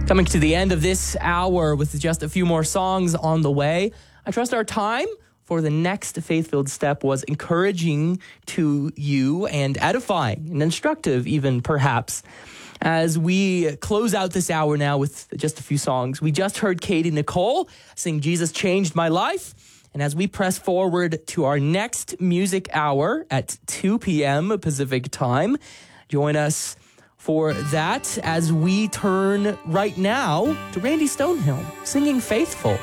Coming to the end of this hour with just a few more songs on the way. I trust our time for the next faith-filled step was encouraging to you and edifying and instructive even perhaps. As we close out this hour now with just a few songs, we just heard Katie Nicole sing Jesus Changed My Life. And as we press forward to our next music hour at 2 p.m. Pacific time, join us for that as we turn right now to Randy Stonehill singing Faithful.